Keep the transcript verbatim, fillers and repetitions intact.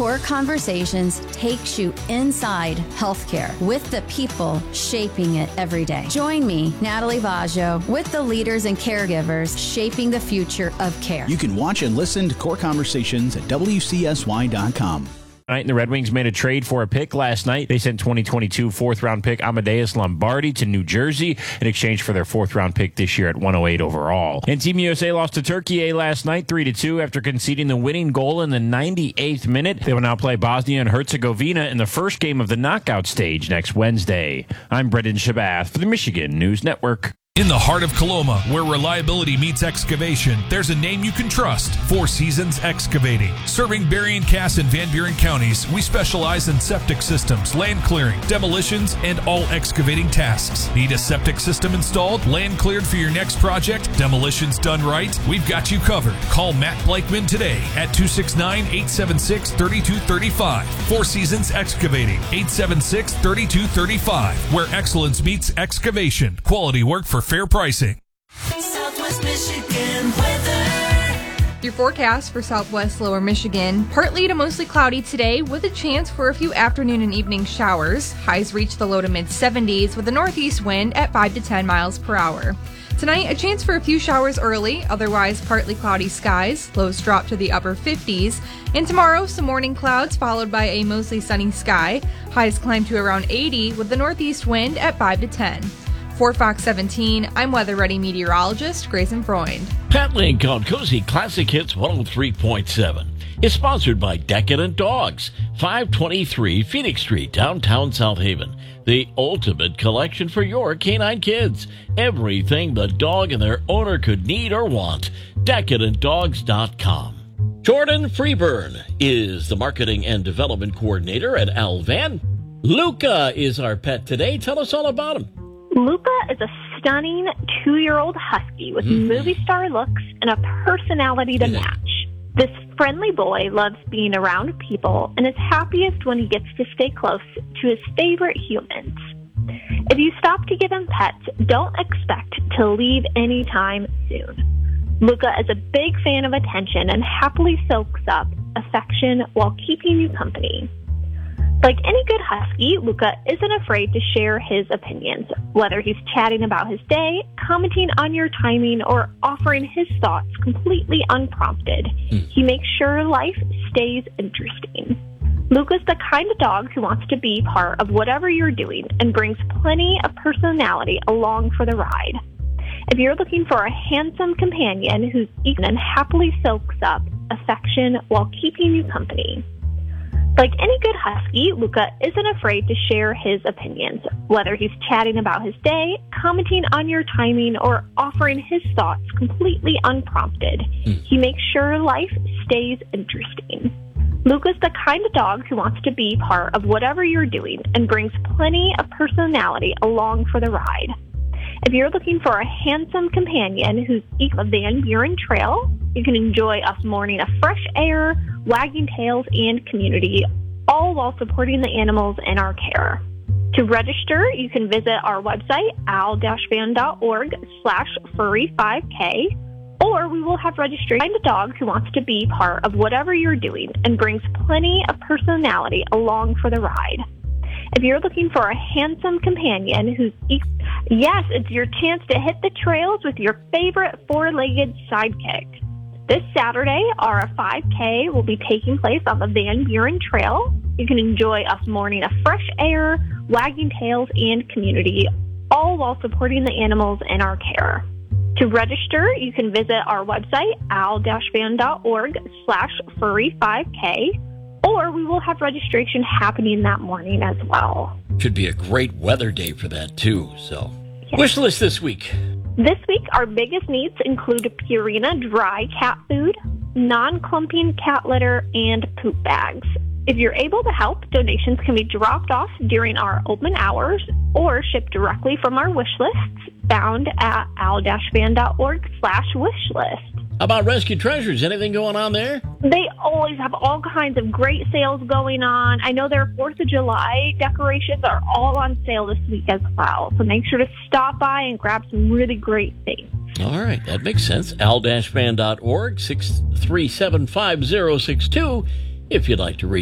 Core Conversations takes you inside healthcare with the people shaping it every day. Join me, Natalie Vaggio, with the leaders and caregivers shaping the future of care. You can watch and listen to Core Conversations at W C S Y dot com. And the Red Wings made a trade for a pick last night. They sent twenty twenty-two fourth-round pick Amadeus Lombardi to New Jersey in exchange for their fourth-round pick this year at one oh eight overall. And Team U S A lost to Turkey last night three to two after conceding the winning goal in the ninety-eighth minute. They will now play Bosnia and Herzegovina in the first game of the knockout stage next Wednesday. I'm Brendan Shabath for the Michigan News Network. In the heart of Coloma, where reliability meets excavation, there's a name you can trust. Four Seasons Excavating. Serving Berrien, Cass, and Van Buren counties, we specialize in septic systems, land clearing, demolitions, and all excavating tasks. Need a septic system installed, land cleared for your next project, demolitions done right? We've got you covered. Call Matt Blakeman today at two six nine, eight seven six, three two three five. Four Seasons Excavating, eight seven six, three two three five, where excellence meets excavation. Quality work for fair pricing. Southwest Michigan weather. Your forecast for Southwest Lower Michigan: partly to mostly cloudy today with a chance for a few afternoon and evening showers. Highs reach the low to mid seventies with a northeast wind at five to ten miles per hour. Tonight, a chance for a few showers early, otherwise partly cloudy skies. Lows drop to the upper fifties. And tomorrow, some morning clouds followed by a mostly sunny sky. Highs climb to around eighty with the northeast wind at five to ten. For Fox seventeen, I'm Weather Ready meteorologist Grayson Freund. Pat Link on Cozy Classic Hits one oh three point seven is sponsored by Decadent Dogs, five twenty-three Phoenix Street, downtown South Haven. The ultimate collection for your canine kids. Everything the dog and their owner could need or want. decadent dogs dot com. Jordan Freeburn is the marketing and development coordinator at Alvan. Luca is our pet today. Tell us all about him. Luca is a stunning two-year-old husky with mm. movie star looks and a personality to match. This friendly boy loves being around people and is happiest when he gets to stay close to his favorite humans. If you stop to give him pets, don't expect to leave anytime soon. Luca is a big fan of attention and happily soaks up affection while keeping you company. Like any good husky, Luca isn't afraid to share his opinions, whether he's chatting about his day, commenting on your timing, or offering his thoughts completely unprompted. Mm. He makes sure life stays interesting. Luca's the kind of dog who wants to be part of whatever you're doing and brings plenty of personality along for the ride. If you're looking for a handsome companion who's eaten and happily soaks up affection while keeping you company. Like any good husky, Luca isn't afraid to share his opinions, whether he's chatting about his day, commenting on your timing, or offering his thoughts completely unprompted. Mm. He makes sure life stays interesting. Luca's the kind of dog who wants to be part of whatever you're doing and brings plenty of personality along for the ride. If you're looking for a handsome companion who's equal to Van Buren Trail, you can enjoy us morning of fresh air, wagging tails, and community, all while supporting the animals in our care. To register, you can visit our website, al-van.org slash furry 5K, or we will have registration. Find a dog who wants to be part of whatever you're doing and brings plenty of personality along for the ride. If you're looking for a handsome companion who's equal, yes, it's your chance to hit the trails with your favorite four-legged sidekick. This Saturday, our five K will be taking place on the Van Buren Trail. You can enjoy us morning of fresh air, wagging tails, and community, all while supporting the animals in our care. To register, you can visit our website, al-van.org slash furry 5K, or we will have registration happening that morning as well. Should be a great weather day for that, too. So, yes. Wish list this week. This week, our biggest needs include Purina dry cat food, non-clumping cat litter, and poop bags. If you're able to help, donations can be dropped off during our open hours or shipped directly from our wish lists found at al-van.org slash wish list. How about Rescue Treasures? Anything going on there? They always have all kinds of great sales going on. I know their fourth of July decorations are all on sale this week as well. So make sure to stop by and grab some really great things. All right, that makes sense. al van dot org, six three seven five zero six two, if you'd like to read.